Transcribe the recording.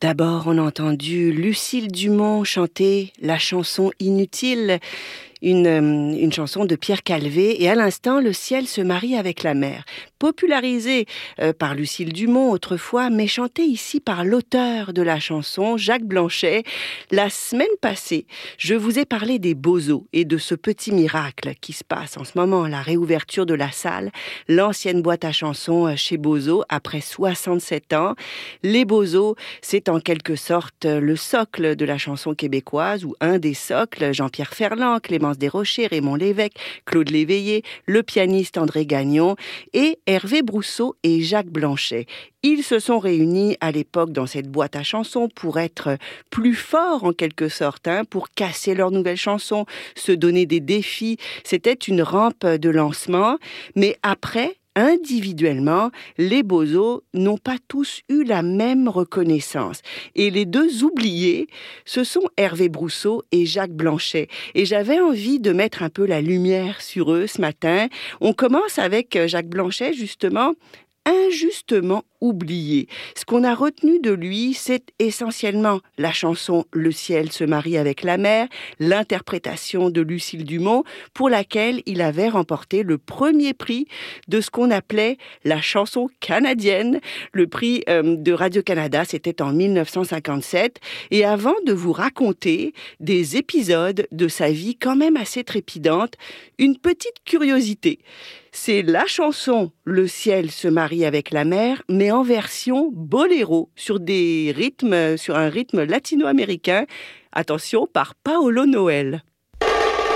D'abord, on a entendu Lucille Dumont chanter la chanson Inutile, une chanson de Pierre Calvé. Et à l'instant, Le ciel se marie avec la mer. Popularisée par Lucille Dumont autrefois, mais chantée ici par l'auteur de la chanson, Jacques Blanchet. La semaine passée, je vous ai parlé des Beaux-Os et de ce petit miracle qui se passe en ce moment, la réouverture de la salle, l'ancienne boîte à chansons chez Beaux-Os après 67 ans. Les Beaux-Os, c'est en quelque sorte le socle de la chanson québécoise, ou un des socles. Jean-Pierre Ferland, Clémence Desrochers, Raymond Lévesque, Claude Léveillé, le pianiste André Gagnon et Hervé Brousseau et Jacques Blanchet. Ils se sont réunis à l'époque dans cette boîte à chansons pour être plus forts en quelque sorte, pour casser leurs nouvelles chansons, se donner des défis. C'était une rampe de lancement, mais après, individuellement, les Beaux-Os n'ont pas tous eu la même reconnaissance. Et les deux oubliés, ce sont Hervé Brousseau et Jacques Blanchet. Et j'avais envie de mettre un peu la lumière sur eux ce matin. On commence avec Jacques Blanchet, justement, injustement oublié. Ce qu'on a retenu de lui, c'est essentiellement la chanson « Le ciel se marie avec la mer », l'interprétation de Lucille Dumont, pour laquelle il avait remporté le premier prix de ce qu'on appelait la chanson canadienne. Le prix de Radio-Canada, c'était en 1957. Et avant de vous raconter des épisodes de sa vie quand même assez trépidante, une petite curiosité. C'est la chanson « Le ciel se marie avec la mer », mais en version boléro, sur un rythme latino-américain. Attention, par Paolo Noël.